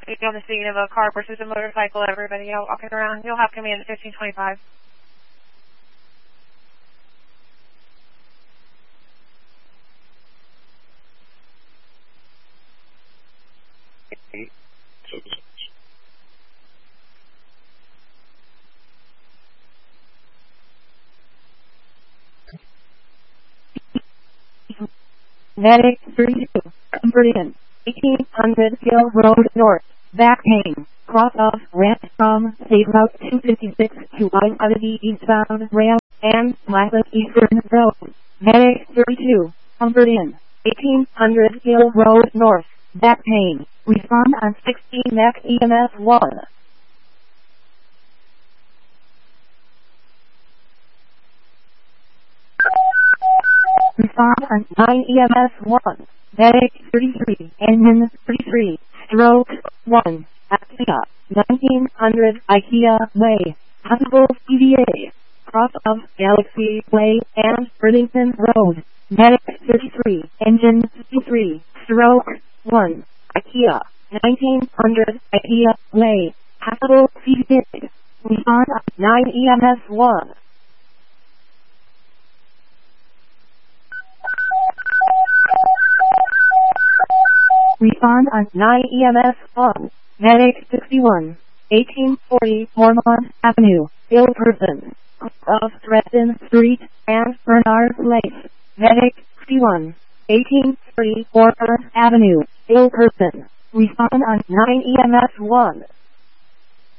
be on the scene of a car versus a motorcycle. Everybody out walking around. You'll have to come in at 1525. Medic 32, Cumberland, 1800 Hill Road North, back pain, cross off ramp from State Route 256 to I-70 eastbound rail, and Classic Eastern Road. Medic 32, Cumberland, 1800 Hill Road North, back pain, respond on 16 Max EMS 1. Respond on 9 EMS 1, Medic 33, Engine 33, Stroke 1, Actia, 1900 IKEA Way, possible CVA, cross of Galaxy Way and Burlington Road, Medic 33, Engine 53, Stroke 1, IKEA, 1900 IKEA Way, possible CVA, respond on 9 EMS 1. Respond on 9 EMS 1, Medic 61, 1840 Mormont Avenue, ill person, off Dresden Street and Bernard Place, Medic 61, 1840 Mormont Avenue, ill person, respond on 9 EMS 1.